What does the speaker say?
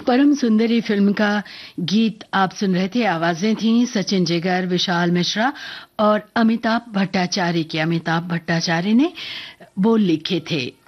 परम सुंदरी फिल्म का गीत आप सुन रहे थे। आवाजें थीं सचिन जिगर, विशाल मिश्रा और अमिताभ भट्टाचार्य की। अमिताभ भट्टाचार्य ने बोल लिखे थे।